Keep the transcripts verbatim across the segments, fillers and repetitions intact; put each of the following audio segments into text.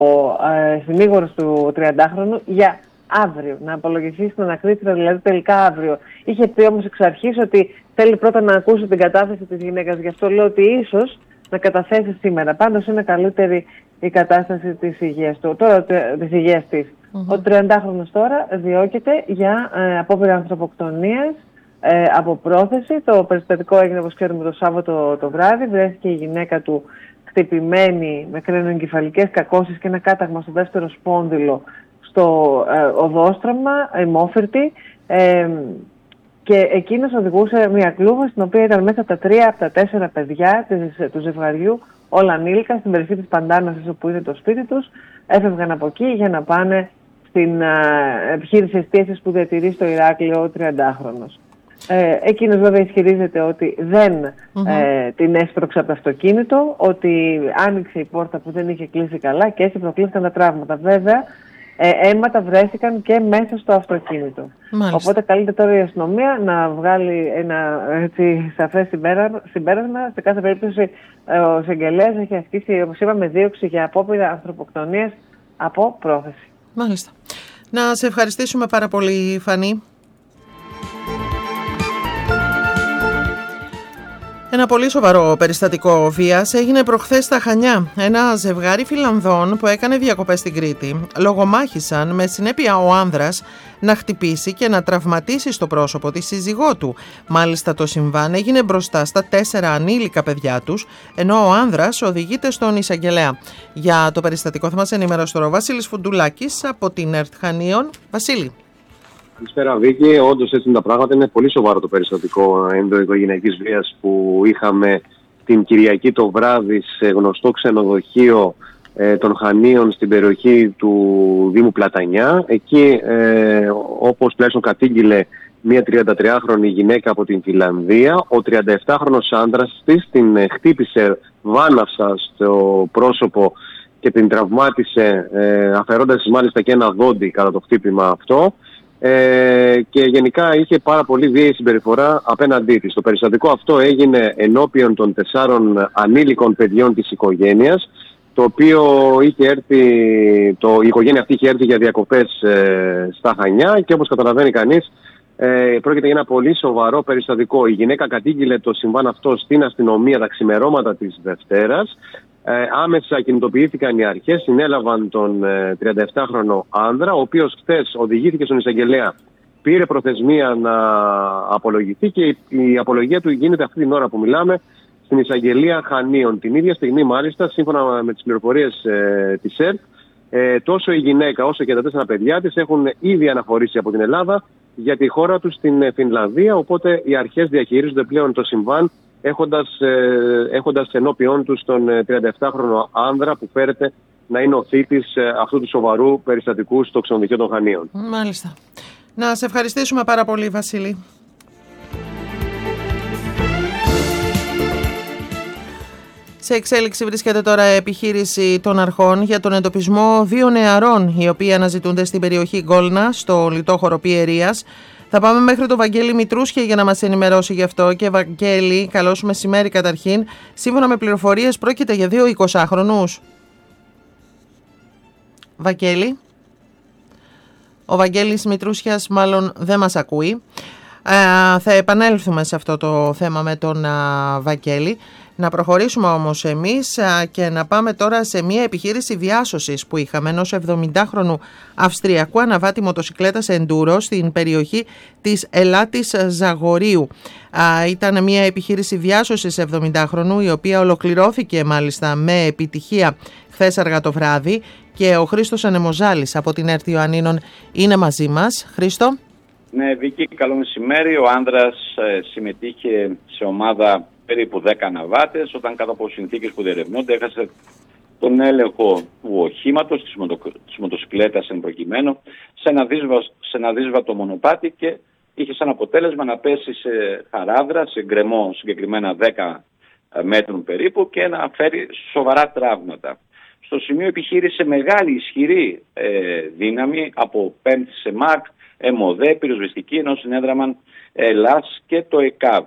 ε, συνήγορος του τριαντάχρονου για αύριο, να απολογηθεί στην ανακρίτρια, δηλαδή τελικά αύριο. Είχε πει όμως εξ αρχής ότι θέλει πρώτα να ακούσει την κατάθεση της γυναίκας, γι' αυτό λέω ότι ίσως να καταθέσει σήμερα. Πάντως είναι καλύτερη η κατάσταση της υγείας του, τώρα της υγείας της. Mm-hmm. Ο τριαντάχρονος τώρα διώκεται για ε, απόπειρα ανθρωποκτονίας ε, από πρόθεση. Το περιστατικό έγινε, όπως ξέρουμε, το Σάββατο το βράδυ. Βρέθηκε η γυναίκα του χτυπημένη με κρένοεγκεφαλικές κακώσεις και ένα κάταγμα στο δεύτερο σπόνδυλο στο ε, οδόστρωμα, αιμόφυρτη, ε, και εκείνος οδηγούσε μια κλούβα στην οποία ήταν μέσα τα τρία από τα τέσσερα παιδιά της, του ζευγαριού, όλα ανήλικα, στην περιοχή της Παντάνας, όπου είναι το σπίτι τους. Έφευγαν από εκεί για να πάνε στην ε, επιχείρηση εστίασης που διατηρεί στο Ηράκλειο ο τριαντάχρονος. Ε, εκείνος βέβαια ισχυρίζεται ότι δεν mm-hmm. ε, την έσπρωξε από το αυτοκίνητο, ότι άνοιξε η πόρτα που δεν είχε κλείσει καλά και έτσι προκλήθηκαν τα τραύματα. Βέβαια, ε, αίματα βρέθηκαν και μέσα στο αυτοκίνητο. Μάλιστα. Οπότε καλείται τώρα η αστυνομία να βγάλει ένα έτσι, σαφές συμπέρασμα. Σε κάθε περίπτωση ε, ο εισαγγελέας έχει ασκήσει, όπως είπαμε, δίωξη για απόπειρα ανθρωποκτονίας από πρόθεση. Μάλιστα. Να σε ευχαριστήσουμε πάρα πολύ, Φανή. Ένα πολύ σοβαρό περιστατικό βίας έγινε προχθές στα Χανιά. Ένα ζευγάρι Φιλανδών που έκανε διακοπές στην Κρήτη λογομάχησαν με συνέπεια ο άνδρας να χτυπήσει και να τραυματίσει στο πρόσωπο τη σύζυγό του. Μάλιστα το συμβάν έγινε μπροστά στα τέσσερα ανήλικα παιδιά τους, ενώ ο άνδρας οδηγείται στον εισαγγελέα. Για το περιστατικό θα μας ενημερώσει τώρα ο Βασίλης Φουντουλάκης από την ΕΡΤ Χανίων. Βασίλη. Καλησπέρα, Βίκη. Όντως έτσι είναι τα πράγματα. Είναι πολύ σοβαρό το περιστατικό ενδοοικογενειακής βίας που είχαμε την Κυριακή το βράδυ σε γνωστό ξενοδοχείο ε, των Χανίων στην περιοχή του Δήμου Πλατανιά. Εκεί, ε, όπως τουλάχιστον κατήγγειλε μια τριαντατριάχρονη γυναίκα από την Φιλανδία, ο τριανταεπτάχρονος άντρας της την χτύπησε βάναυσα στο πρόσωπο και την τραυμάτισε, ε, αφαιρώντας μάλιστα και ένα δόντι κατά το χτύπημα αυτό. Ε, και γενικά είχε πάρα πολύ βίαιη συμπεριφορά απέναντί της. Το περιστατικό αυτό έγινε ενώπιον των τεσσάρων ανήλικων παιδιών της οικογένειας, το οποίο είχε έρθει, το, η οικογένεια αυτή είχε έρθει για διακοπές ε, στα Χανιά και όπως καταλαβαίνει κανείς ε, πρόκειται για ένα πολύ σοβαρό περιστατικό. Η γυναίκα κατήγγειλε το συμβάν αυτό στην αστυνομία τα ξημερώματα της Δευτέρας. Ε, άμεσα κινητοποιήθηκαν οι αρχές, συνέλαβαν τον ε, τριανταεπτάχρονο άνδρα, ο οποίος χθες οδηγήθηκε στον εισαγγελέα, πήρε προθεσμία να απολογηθεί και η, η απολογία του γίνεται αυτή την ώρα που μιλάμε στην εισαγγελία Χανίων. Την ίδια στιγμή μάλιστα, σύμφωνα με τις πληροφορίες ε, της ΕΡΤ, ε, τόσο η γυναίκα όσο και τα τέσσερα παιδιά της έχουν ήδη αναχωρήσει από την Ελλάδα για τη χώρα τους στην Φινλανδία, οπότε οι αρχές διαχειρίζονται πλέον το συμβάν, έχοντας, ε, έχοντας ενώπιόν τους τον τριανταεπτάχρονο άνδρα που φέρεται να είναι ο θήτης ε, αυτού του σοβαρού περιστατικού στο ξενοδοχείο των Χανίων. Μάλιστα. Να σε ευχαριστήσουμε πάρα πολύ, Βασίλη. Σε εξέλιξη βρίσκεται τώρα επιχείρηση των αρχών για τον εντοπισμό δύο νεαρών, οι οποίοι αναζητούνται στην περιοχή Γκόλνα, στο λιτόχωρο Πιερίας. Θα πάμε μέχρι το Βαγγέλη Μητρούσια για να μας ενημερώσει γι' αυτό. Και Βαγγέλη, καλώς μεσημέρι καταρχήν. Σύμφωνα με πληροφορίες πρόκειται για δύο εικοσάχρονους. Βαγγέλη. Ο Βαγγέλης Μητρούσιας μάλλον δεν μας ακούει. Ε, θα επανέλθουμε σε αυτό το θέμα με τον α, Βαγγέλη. Να προχωρήσουμε όμως εμείς α, και να πάμε τώρα σε μια επιχείρηση διάσωσης που είχαμε ενός εβδομηντάχρονου Αυστριακού αναβάτη μοτοσικλέτας Enduro στην περιοχή της Ελάτης Ζαγορίου. Α, ήταν μια επιχείρηση διάσωσης εβδομηντάχρονου, η οποία ολοκληρώθηκε μάλιστα με επιτυχία χθες αργά το βράδυ, και ο Χρήστος Ανεμοζάλης από την ΕΡΤ Ιωαννίνων είναι μαζί μας. Χρήστο. Ναι, Βίκη, καλό μεσημέρι. Ο άνδρας ε, συμμετείχε σε ομάδα περίπου δέκα αναβάτες, όταν κάτω από συνθήκες που διερευνώνται έχασε τον έλεγχο του οχήματος, της, μοτο, της μοτοσυκλέτας εν προκειμένου, σε ένα, δύσβα, σε ένα δύσβατο μονοπάτι και είχε σαν αποτέλεσμα να πέσει σε χαράδρα, σε γκρεμό συγκεκριμένα δέκα μέτρων περίπου, και να φέρει σοβαρά τραύματα. Στο σημείο επιχείρησε μεγάλη ισχυρή ε, δύναμη από πέμπτη ΣΕΜΑΚ, ΕΜΟΔΕ, πυροσβεστική, ενώ συνέδραμαν ΕΛΑΣ και το ΕΚΑΒ.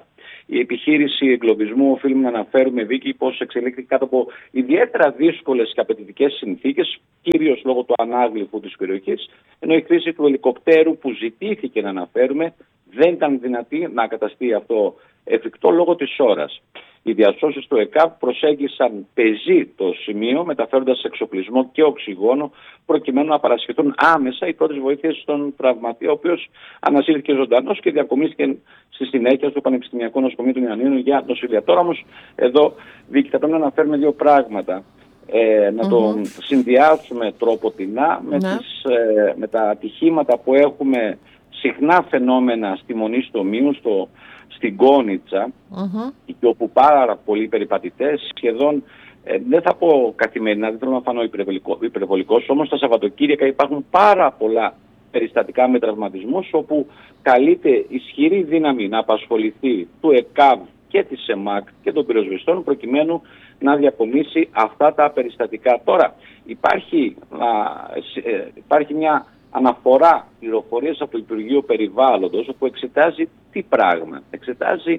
η επιχείρηση εγκλωβισμού, οφείλουμε να αναφέρουμε, Βίκη, πώς εξελίχθηκε κάτω από ιδιαίτερα δύσκολες και απαιτητικές συνθήκες, κυρίως λόγω του ανάγλυφου της περιοχής, ενώ η χρήση του ελικοπτέρου που ζητήθηκε να αναφέρουμε δεν ήταν δυνατή να καταστεί αυτό εφικτό λόγω της ώρας. Οι διασώσεις του ΕΚΑΒ προσέγγισαν πεζή το σημείο, μεταφέροντας εξοπλισμό και οξυγόνο, προκειμένου να παρασχεθούν άμεσα οι πρώτες βοήθειες στον τραυματία, ο οποίος ανασύρθηκε ζωντανός και διακομίστηκε στη συνέχεια στο Πανεπιστημιακό Νοσοκομείο των Ιαννίνων για νοσηλεία. Τώρα όμως, εδώ, Βίκη, θα πρέπει να αναφέρουμε δύο πράγματα. Ε, να mm-hmm. το συνδυάσουμε τρόποτινά με, mm-hmm. τις, ε, με τα ατυχήματα που έχουμε συχνά φαινόμενα στη Μονή στο Μίου, στο, στην Κόνιτσα, mm-hmm. και όπου πάρα πολλοί περιπατητές σχεδόν, ε, δεν θα πω καθημερινά, δεν θέλω να φανώ υπερβολικό, υπερβολικός, όμως τα Σαββατοκύριακα υπάρχουν πάρα πολλά περιστατικά με τραυματισμούς, όπου καλείται ισχυρή δύναμη να απασχοληθεί του ΕΚΑΒ και της ΕΜΑΚ και των πυροσβεστών, προκειμένου να διακομίσει αυτά τα περιστατικά. Τώρα υπάρχει, α, ε, υπάρχει μια αναφορά πληροφορίες από το Υπουργείο Περιβάλλοντος, όπου εξετάζει τι πράγμα. Εξετάζει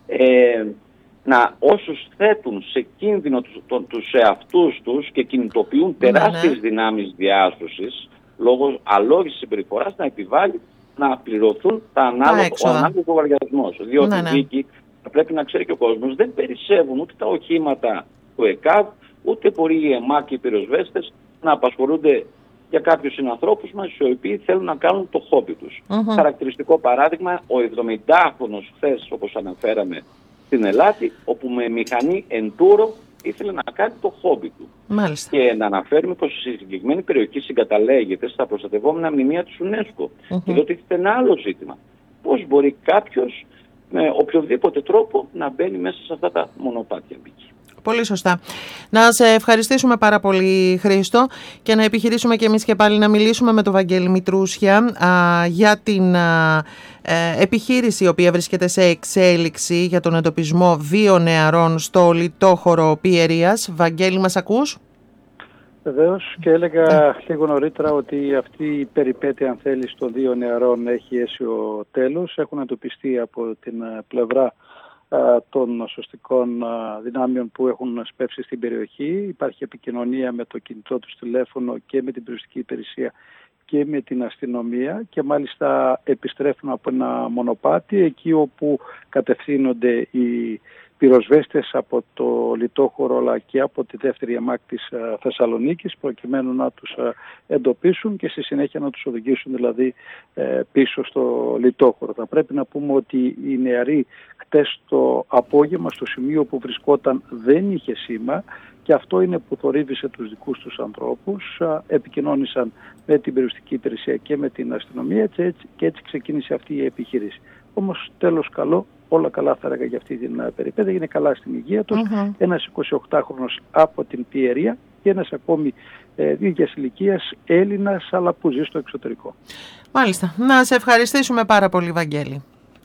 ε, να όσους θέτουν σε κίνδυνο τους, το, τους εαυτούς τους και κινητοποιούν τεράστιες ναι, ναι. δυνάμεις διάσωσης λόγω αλόγης συμπεριφοράς, να επιβάλλει να πληρωθούν τα ανάλογα, ο ανάλογος λογαριασμός. Διότι ναι, ναι. Δίκη, θα πρέπει να ξέρει και ο κόσμος, δεν περισσεύουν ούτε τα οχήματα του ΕΚΑΒ, ούτε μπορεί οι ΕΜΑΚ και οι πυροσβέστες να απασχολούνται για κάποιους συνανθρώπους μας, οι οποίοι θέλουν να κάνουν το χόμπι τους. Mm-hmm. Χαρακτηριστικό παράδειγμα, ο εβδομηντάχρονος χθες, όπως αναφέραμε, στην Ελλάδα, όπου με μηχανή εντούρο ήθελε να κάνει το χόμπι του. Μάλιστα. Και να αναφέρουμε πως η συγκεκριμένη περιοχή συγκαταλέγεται στα προστατευόμενα μνημεία της UNESCO. Mm-hmm. Και εδώ τίθεται ένα άλλο ζήτημα. Πώς μπορεί κάποιος με οποιοδήποτε τρόπο να μπαίνει μέσα σε αυτά τα μονοπάτια. Πολύ σωστά. Να σε ευχαριστήσουμε πάρα πολύ, Χρήστο, και να επιχειρήσουμε και εμείς και πάλι να μιλήσουμε με τον Βαγγέλη Μητρούσια α, για την α, ε, επιχείρηση η οποία βρίσκεται σε εξέλιξη για τον εντοπισμό δύο νεαρών στο λιτόχωρο Πιερίας. Βαγγέλη, μας ακούς? Βεβαίως, και έλεγα λίγο νωρίτερα ότι αυτή η περιπέτεια, αν θέλεις, των δύο νεαρών έχει αίσιο τέλος. Έχουν εντοπιστεί από την πλευρά των σωστικών δυνάμεων που έχουν σπεύσει στην περιοχή. Υπάρχει επικοινωνία με το κινητό του τηλέφωνο και με την περιοριστική υπηρεσία και με την αστυνομία, και μάλιστα επιστρέφουν από ένα μονοπάτι εκεί όπου κατευθύνονται οι πυροσβέστες από το λιτόχωρο αλλά και από τη δεύτερη ΕΜΑΚ της Θεσσαλονίκης, προκειμένου να τους εντοπίσουν και στη συνέχεια να τους οδηγήσουν δηλαδή πίσω στο λιτόχωρο. Θα πρέπει να πούμε ότι οι νεαροί χτες το απόγευμα στο σημείο που βρισκόταν δεν είχε σήμα, και αυτό είναι που θορύβησε τους δικούς τους ανθρώπους. Επικοινώνησαν με την περιοριστική υπηρεσία και με την αστυνομία και έτσι, και έτσι ξεκίνησε αυτή η επιχείρηση. Όμως τέλος καλό, όλα καλά θα έλεγα για αυτή την περιπέτεια, είναι καλά στην υγεία τους. Uh-huh. Ένας εικοσιοκτάχρονος από την Πιερία και ένας ακόμη ε, ίδιας ηλικίας Έλληνας, αλλά που ζει στο εξωτερικό. Μάλιστα. Να σε ευχαριστήσουμε πάρα πολύ, Βαγγέλη.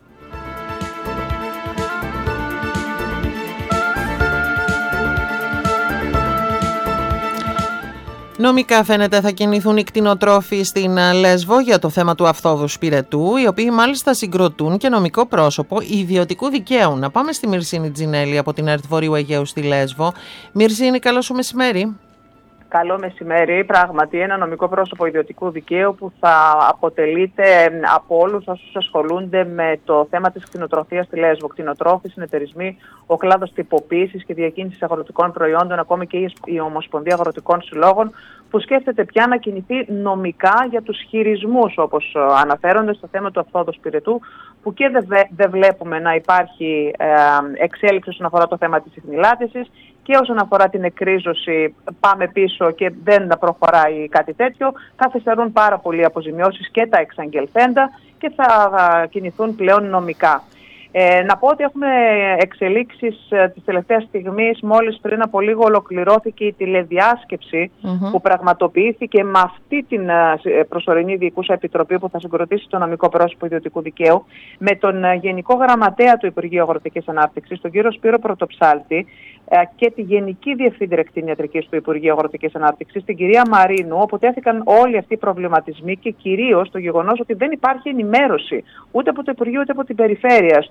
Νομικά φαίνεται θα κινηθούν οι κτηνοτρόφοι στην Λέσβο για το θέμα του αυθόδου σπηρετού, οι οποίοι μάλιστα συγκροτούν και νομικό πρόσωπο ιδιωτικού δικαίου. Να πάμε στη Μυρσίνη Τζινέλη από την ΕΡΤ Βορείου Αιγαίου στη Λέσβο. Μυρσίνη, καλό σου μεσημέρι. Καλό μεσημέρι. Πράγματι, ένα νομικό πρόσωπο ιδιωτικού δικαίου που θα αποτελείται από όλους όσους ασχολούνται με το θέμα της κτηνοτροφίας στη Λέσβο. Κτηνοτρόφοι, συνεταιρισμοί, ο κλάδος τυποποίησης και διακίνησης αγροτικών προϊόντων, ακόμη και η Ομοσπονδία Αγροτικών Συλλόγων, που σκέφτεται πια να κινηθεί νομικά για τους χειρισμούς, όπως αναφέρονται στο θέμα του αυθόδου σπηρετού, που και δεν δε βλέπουμε να υπάρχει ε, εξέλιξη όσον αφορά το θέμα της ιχνηλάτησης, και όσον αφορά την εκρίζωση πάμε πίσω και δεν προχωράει κάτι τέτοιο. Θα φυστερούν πάρα πολλοί αποζημιώσεις και τα εξαγγελθέντα και θα, θα κινηθούν πλέον νομικά. Ε, να πω ότι έχουμε εξελίξεις ε, της τελευταίας στιγμής. Μόλις πριν από λίγο ολοκληρώθηκε η τηλεδιάσκεψη mm-hmm. που πραγματοποιήθηκε με αυτή την ε, προσωρινή διοικούσα επιτροπή που θα συγκροτήσει το νομικό πρόσωπο ιδιωτικού δικαίου, με τον ε, Γενικό Γραμματέα του Υπουργείου Αγροτικής Ανάπτυξης, τον κύριο Σπύρο Πρωτοψάλτη, ε, και τη Γενική Διευθύντρια Κτηνιατρικής του Υπουργείου Αγροτικής Ανάπτυξης, την κυρία Μαρίνου, όπου τέθηκαν όλοι αυτοί οι προβληματισμοί και κυρίως το γεγονός ότι δεν υπάρχει ενημέρωση ούτε από το Υπουργείο ούτε από την Περιφέρεια στον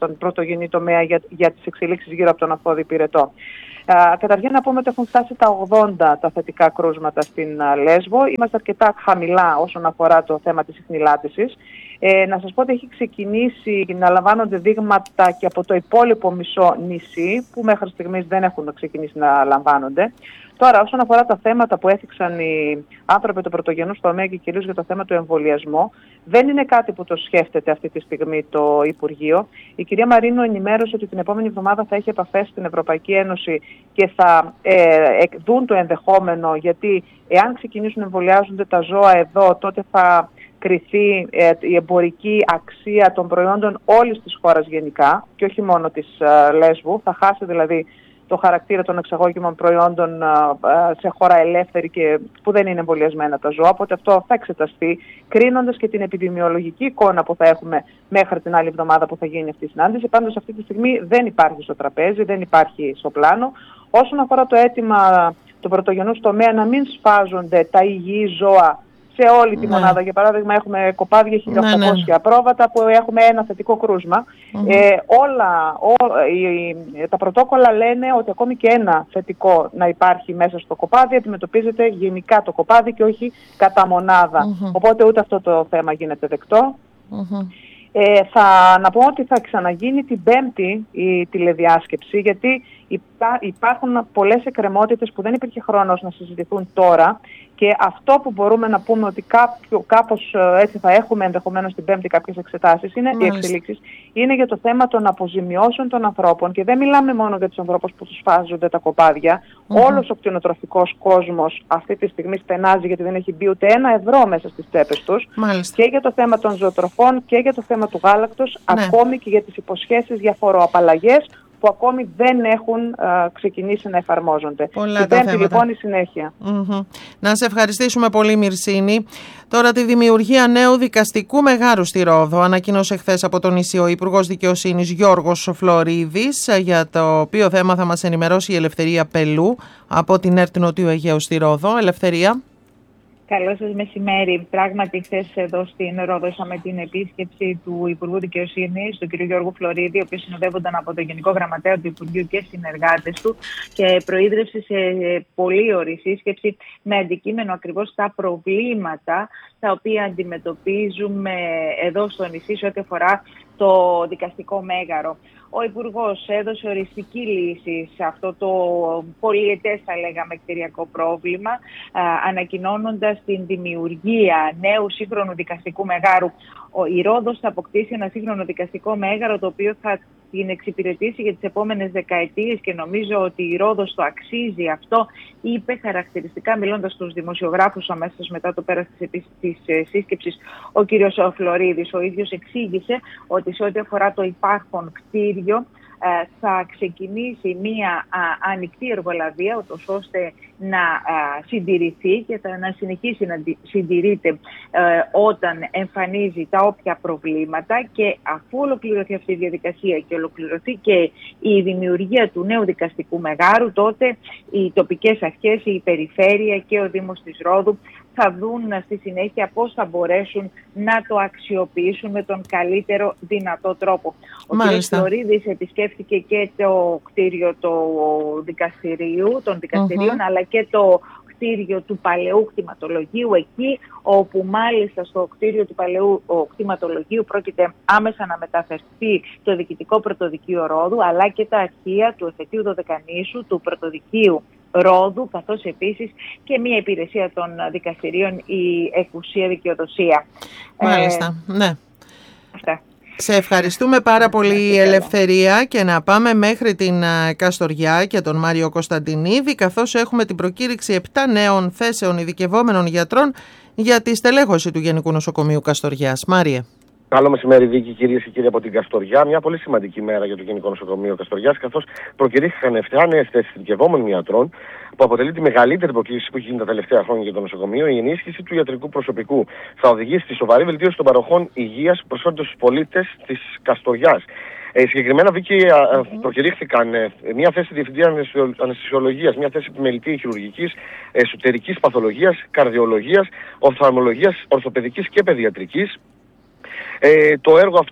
στον πρωτογενή τομέα για, για τις εξελίξεις γύρω από τον Αφόδη Πυρετό. Uh, καταρχήν να πούμε ότι έχουν φτάσει τα ογδόντα τα θετικά κρούσματα στην uh, Λέσβο. Είμαστε αρκετά χαμηλά όσον αφορά το θέμα της ιχνηλάτησης. Ε, να σας πω ότι έχει ξεκινήσει να λαμβάνονται δείγματα και από το υπόλοιπο μισό νησί, που μέχρι στιγμής δεν έχουν ξεκινήσει να λαμβάνονται. Τώρα, όσον αφορά τα θέματα που έθιξαν οι άνθρωποι του πρωτογενού τομέα και κυρίως για το θέμα του εμβολιασμού, δεν είναι κάτι που το σκέφτεται αυτή τη στιγμή το Υπουργείο. Η κυρία Μαρίνου ενημέρωσε ότι την επόμενη εβδομάδα θα έχει επαφές στην Ευρωπαϊκή Ένωση και θα ε, δουν το ενδεχόμενο, γιατί εάν ξεκινήσουν να εμβολιάζονται τα ζώα εδώ, τότε θα κριθεί ε, η εμπορική αξία των προϊόντων όλης της χώρας γενικά και όχι μόνο της ε, Λέσβου. Θα χάσει δηλαδή το χαρακτήρα των εξαγώγημων προϊόντων σε χώρα ελεύθερη και που δεν είναι εμβολιασμένα τα ζώα. Οπότε αυτό θα εξεταστεί, κρίνοντας και την επιδημιολογική εικόνα που θα έχουμε μέχρι την άλλη εβδομάδα που θα γίνει αυτή η συνάντηση. Πάντως αυτή τη στιγμή δεν υπάρχει στο τραπέζι, δεν υπάρχει στο πλάνο. Όσον αφορά το αίτημα του πρωτογενού τομέα να μην σφάζονται τα υγιή ζώα σε όλη τη ναι. μονάδα. Για παράδειγμα, έχουμε κοπάδια χίλια οκτακόσια ναι, ναι. απρόβατα που έχουμε ένα θετικό κρούσμα. Mm-hmm. Ε, όλα ό, οι, τα πρωτόκολλα λένε ότι ακόμη και ένα θετικό να υπάρχει μέσα στο κοπάδι αντιμετωπίζεται γενικά το κοπάδι και όχι κατά μονάδα. Mm-hmm. Οπότε ούτε αυτό το θέμα γίνεται δεκτό. Mm-hmm. Ε, θα να πω ότι θα ξαναγίνει την Πέμπτη η τηλεδιάσκεψη, γιατί υπά, υπάρχουν πολλές εκκρεμότητες που δεν υπήρχε χρόνος να συζητηθούν τώρα, και αυτό που μπορούμε να πούμε ότι κάποιο, κάπως έτσι θα έχουμε ενδεχομένως την Πέμπτη κάποιες εξετάσεις, είναι οι εξελίξεις, είναι για το θέμα των αποζημιώσεων των ανθρώπων, και δεν μιλάμε μόνο για τους ανθρώπους που τους φάζονται τα κοπάδια. Mm-hmm. Όλος ο κτηνοτροφικός κόσμος αυτή τη στιγμή στενάζει, γιατί δεν έχει μπει ούτε ένα ευρώ μέσα στις τσέπες τους. Μάλιστα. Και για το θέμα των ζωοτροφών και για το θέμα του γάλακτος, ναι. ακόμη και για τις υποσχέσεις για φοροαπαλλαγές που ακόμη δεν έχουν α, ξεκινήσει να εφαρμόζονται. Πολλά την Πέμπτη λοιπόν η συνέχεια. Mm-hmm. Να σε ευχαριστήσουμε πολύ, Μυρσίνη. Τώρα, τη δημιουργία νέου δικαστικού μεγάρου στη Ρόδο ανακοίνωσε χθες από τον νησί ο Υπουργός Δικαιοσύνης Γιώργος Φλωρίδης, για το οποίο θέμα θα μας ενημερώσει η Ελευθερία Πελού από την ΕΡΤ Νοτιού Αιγαίου στη Ρόδο. Ελευθερία. Καλό σας μεσημέρι. Πράγματι, χθες εδώ στην Ρόδο είχαμε την επίσκεψη του Υπουργού Δικαιοσύνης, του κ. Γιώργου Φλωρίδη, ο οποίος συνοδεύονταν από τον Γενικό Γραμματέα του Υπουργείου και συνεργάτες του, και προείδρευσε σε πολύ ωραία σύσκεψη με αντικείμενο ακριβώς τα προβλήματα τα οποία αντιμετωπίζουμε εδώ στο νησί σε ό,τι αφορά το δικαστικό μέγαρο. Ο Υπουργός έδωσε οριστική λύση σε αυτό το πολυετές, θα λέγαμε, κτηριακό πρόβλημα, α, ανακοινώνοντας την δημιουργία νέου σύγχρονου δικαστικού μεγάρου. Ο, η Ρόδος θα αποκτήσει ένα σύγχρονο δικαστικό μέγαρο, το οποίο θα την εξυπηρετήσει για τις επόμενες δεκαετίες, και νομίζω ότι η Ρόδος το αξίζει αυτό, είπε χαρακτηριστικά μιλώντας στους δημοσιογράφους αμέσως μετά το πέρας της, της σύσκεψης ο κ. Φλωρίδης. Ο ίδιος εξήγησε ότι σε ό,τι αφορά το υπάρχον κτίριο θα ξεκινήσει μία α, ανοιχτή εργολαβία, ούτως ώστε να α, συντηρηθεί και θα, να συνεχίσει να συντηρείται ε, όταν εμφανίζει τα όποια προβλήματα, και αφού ολοκληρωθεί αυτή η διαδικασία και ολοκληρωθεί και η δημιουργία του νέου δικαστικού μεγάρου, τότε οι τοπικές αρχές, η περιφέρεια και ο Δήμος της Ρόδου θα δουν στη συνέχεια πώς θα μπορέσουν να το αξιοποιήσουν με τον καλύτερο δυνατό τρόπο. Ο κ. Φλωρίδης επισκέφθηκε και το κτίριο του δικαστηρίου, των δικαστηρίων, mm-hmm. αλλά και το κτίριο του παλαιού κτηματολογίου, εκεί όπου μάλιστα στο κτίριο του παλαιού κτηματολογίου πρόκειται άμεσα να μεταφερθεί το Διοικητικό Πρωτοδικείο Ρόδου, αλλά και τα αρχεία του Εφετείου Δωδεκανήσου, του Πρωτοδικείου Ρόδου, καθώς επίσης και μια υπηρεσία των δικαστηρίων, η Εκουσία Δικαιοδοσία. Μάλιστα, ε, ναι. Αυτά. Σε ευχαριστούμε πάρα πολύ, Ελευθερία, και να πάμε μέχρι την Καστοριά και τον Μάριο Κωνσταντινίδη, καθώς έχουμε την προκήρυξη επτά νέων θέσεων ειδικευόμενων γιατρών για τη στελέχωση του Γενικού Νοσοκομείου Καστοριάς. Μάριε. Καλό μεσημέρι, Βίκη, κυρίες και κύριοι από την Καστοριά. Μια πολύ σημαντική μέρα για το Γενικό Νοσοκομείο Καστοριάς, καθώς προκηρύχθηκαν επτά νέες θέσεις ειδικευόμενων ιατρών, που αποτελεί τη μεγαλύτερη προκήρυξη που έχει γίνει τα τελευταία χρόνια για το νοσοκομείο. Η ενίσχυση του ιατρικού προσωπικού θα οδηγήσει στη σοβαρή βελτίωση των παροχών υγείας που προσφέρονται στους πολίτες της Καστοριάς. Ε, συγκεκριμένα, Βίκη, mm-hmm. προκηρύχθηκαν ε, μια θέση διευθυντή αναισθησιολογίας, μια θέση επιμελητή χειρουργικής, εσωτερικής παθολογίας, καρδιολογίας, οφθαλμολογίας, ορθοπαιδικής και παιδιατρικής. Ε, το έργο αυτό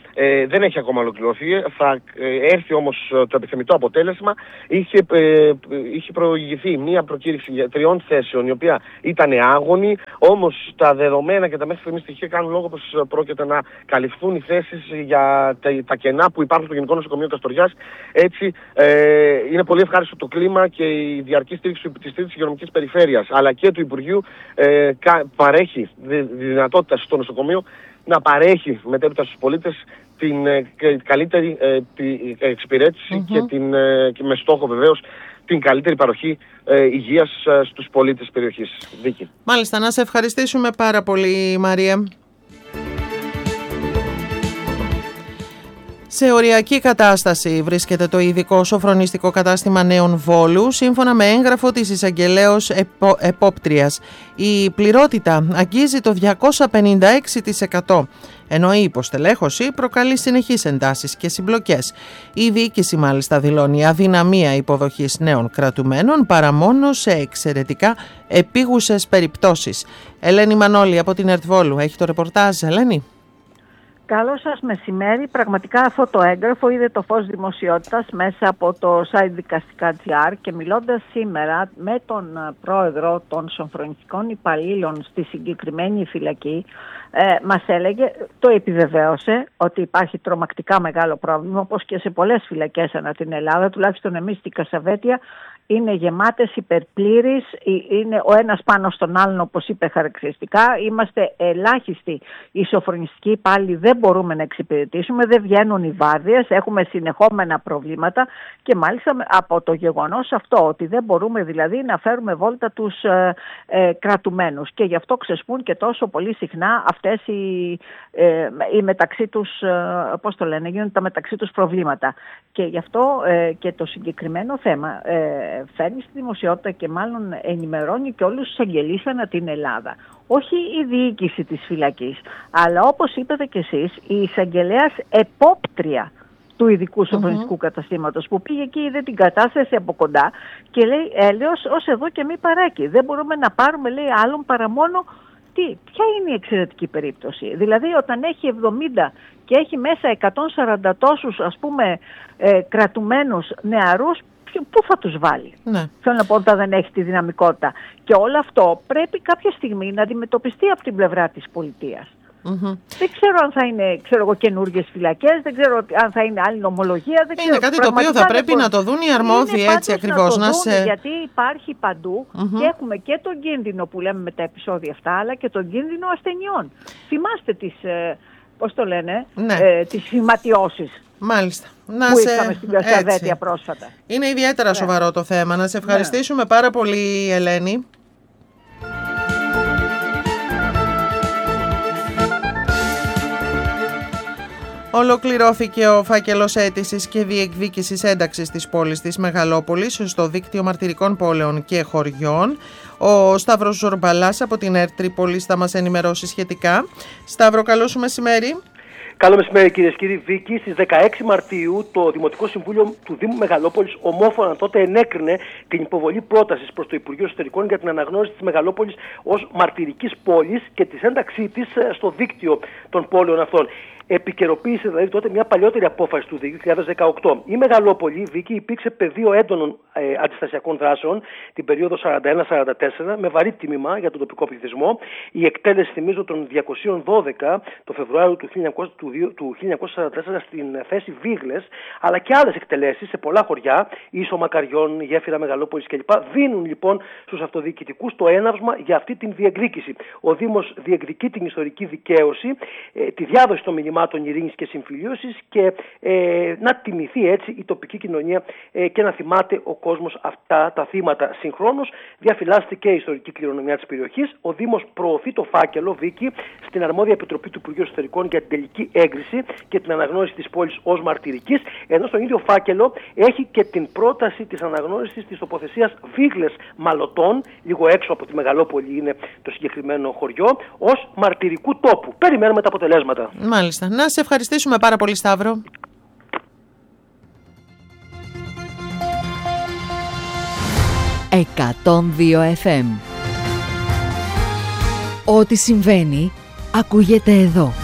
ε, δεν έχει ακόμα ολοκληρωθεί. Θα ε, έρθει όμως το επιθυμητό αποτέλεσμα. Είχε, ε, είχε προηγηθεί μια προκήρυξη για τριών θέσεων, η οποία ήταν άγωνη, όμως τα δεδομένα και τα μέχρι στιγμής στοιχεία κάνουν λόγο πως πρόκειται να καλυφθούν οι θέσεις για τα, τα κενά που υπάρχουν στο Γενικό Νοσοκομείο Καστοριάς. Έτσι, ε, είναι πολύ ευχάριστο το κλίμα και η διαρκή στήριξη της Τρίτης Υγειονομικής Περιφέρειας αλλά και του Υπουργείου ε, κα, παρέχει τη δυνατότητα στο νοσοκομείο να παρέχει μετέπειτα στους πολίτες την ε, καλύτερη ε, τη εξυπηρέτηση mm-hmm. και, την, ε, και με στόχο βεβαίως την καλύτερη παροχή ε, υγείας ε, στους πολίτες της περιοχής. Βίκη. Μάλιστα, να σε ευχαριστήσουμε πάρα πολύ, Μαρία. Σε οριακή κατάσταση βρίσκεται το ειδικό σοφρονιστικό κατάστημα Νέων Βόλου, σύμφωνα με έγγραφο της εισαγγελέως επο, επόπτριας. Η πληρότητα αγγίζει το διακόσια πενήντα έξι τοις εκατό, ενώ η υποστελέχωση προκαλεί συνεχείς εντάσεις και συμπλοκές. Η διοίκηση μάλιστα δηλώνει αδυναμία υποδοχής νέων κρατουμένων παρά μόνο σε εξαιρετικά επίγουσες περιπτώσεις. Ελένη Μανώλη από την ΕΡΤ Βόλου έχει το ρεπορτάζ. Ελένη. Καλό σας μεσημέρι. Πραγματικά αυτό το έγγραφο είδε το φως δημοσιότητας μέσα από το site δικαστικά τελεία τζι άρ και μιλώντας σήμερα με τον πρόεδρο των σοφρονιστικών υπαλλήλων στη συγκεκριμένη φυλακή, ε, μας έλεγε, το επιβεβαίωσε ότι υπάρχει τρομακτικά μεγάλο πρόβλημα, όπως και σε πολλές φυλακές ανά την Ελλάδα, τουλάχιστον εμείς στην Κασαβέτια, είναι γεμάτες, υπερπλήρεις, είναι ο ένας πάνω στον άλλον, όπως είπε χαρακτηριστικά. Είμαστε ελάχιστοι οι σοφρονιστικοί υπάλληλοι, δεν μπορούμε να εξυπηρετήσουμε, δεν βγαίνουν οι βάρδιες, έχουμε συνεχόμενα προβλήματα και μάλιστα από το γεγονός αυτό, ότι δεν μπορούμε δηλαδή να φέρουμε βόλτα τους ε, ε, κρατουμένους και γι' αυτό ξεσπούν και τόσο πολύ συχνά αυτές οι, ε, οι μεταξύ τους, ε, πώς το λένε, γίνονται τα μεταξύ τους προβλήματα. Και γι' αυτό ε, και το συγκεκριμένο θέμα ε, φέρνει στη δημοσιότητα και μάλλον ενημερώνει και όλους τους αγγελείς ανά την Ελλάδα. Όχι η διοίκηση της φυλακής, αλλά όπως είπατε κι εσείς, η εισαγγελέας επόπτρια του ειδικού σοφρονιστικού mm-hmm. καταστήματος που πήγε εκεί, είδε την κατάσταση από κοντά και λέει έλεος ως εδώ και μη παράκει. Δεν μπορούμε να πάρουμε, λέει, άλλον παρά μόνο τι, ποια είναι η εξαιρετική περίπτωση. Δηλαδή όταν έχει εβδομήντα και έχει μέσα εκατόν σαράντα τόσους ας πούμε ε, κρατουμένους νεαρούς, πού θα τους βάλει. Ναι. Θέλω να πω ότι δεν έχει τη δυναμικότητα. Και όλο αυτό πρέπει κάποια στιγμή να αντιμετωπιστεί από την πλευρά της πολιτείας. Mm-hmm. Δεν ξέρω αν θα είναι καινούργιες φυλακές, δεν ξέρω αν θα είναι άλλη νομολογία. Δεν είναι ξέρω, κάτι το οποίο θα πρέπει να το δουν οι αρμόδιοι, έτσι ακριβώς. Να να το δουν, σε... γιατί υπάρχει παντού mm-hmm. και έχουμε και τον κίνδυνο που λέμε με τα επεισόδια αυτά, αλλά και τον κίνδυνο ασθενειών. Θυμάστε τις, ε, πώς το λένε, ναι. ε, τις φυματιώσεις. Μάλιστα. Να που σε... είχαμε στην Κασαβέτια πρόσφατα. Είναι ιδιαίτερα ναι. σοβαρό το θέμα. Να σε ευχαριστήσουμε ναι. πάρα πολύ, Ελένη. Ολοκληρώθηκε ο φάκελος αίτησης και διεκδίκησης ένταξης της πόλης της Μεγαλόπολης στο δίκτυο μαρτυρικών πόλεων και χωριών. Ο Σταύρος Ζορμπαλάς από την ΕΡΤ Τρίπολης θα μας ενημερώσει σχετικά. Σταύρο, καλό σου μεσημέρι. Καλό μεσημέρι, κυρίες και κύριοι. Βίκη, στις δεκαέξι Μαρτίου το Δημοτικό Συμβούλιο του Δήμου Μεγαλόπολης ομόφωνα τότε ενέκρινε την υποβολή πρότασης προς το Υπουργείο Εσωτερικών για την αναγνώριση της Μεγαλόπολης ως μαρτυρικής πόλης και τη ένταξή της στο δίκτυο των πόλεων αυτών. Επικαιροποίησε δηλαδή τότε μια παλιότερη απόφαση του δύο χιλιάδες δεκαοκτώ. Η Μεγαλόπολη, Βίκη, υπήρξε πεδίο έντονων ε, αντιστασιακών δράσεων την περίοδο σαράντα ένα σαράντα τέσσερα με βαρύ τίμημα για τον τοπικό πληθυσμό. Η εκτέλεση, θυμίζω, των διακοσίων δώδεκα το Φεβρουάριο του χίλια εννιακόσια σαράντα τέσσερα στην θέση Βίγλες, αλλά και άλλες εκτελέσεις σε πολλά χωριά, Ίσο Μακαριών, Γέφυρα Μεγαλόπολης κλπ. Δίνουν λοιπόν στους αυτοδιοικητικούς το έναυσμα για αυτή την διεκδίκηση. Ο Δήμος διεκδικεί την ιστορική δικαίωση, ε, τη διάδοση των μηνυμάτων ειρήνης και συμφιλίωσης και ε, να τιμηθεί έτσι η τοπική κοινωνία ε, και να θυμάται ο κόσμος αυτά τα θύματα. Συγχρόνως διαφυλάσσεται και η ιστορική κληρονομιά της περιοχής. Ο Δήμος προωθεί το φάκελο, Βίκη, στην αρμόδια επιτροπή του Υπουργείου Εσωτερικών για την τελική έγκριση και την αναγνώριση της πόλης ως μαρτυρικής, ενώ στον ίδιο φάκελο έχει και την πρόταση της αναγνώρισης της τοποθεσίας Βίγλες Μαλωτών, λίγο έξω από τη Μεγαλόπολη είναι το συγκεκριμένο χωριό, ως μαρτυρικού τόπου. Περιμένουμε τα αποτελέσματα. Μάλιστα. Να σε ευχαριστήσουμε πάρα πολύ, Σταύρο. εκατόν δύο εφ εμ. Ό,τι συμβαίνει ακούγεται εδώ.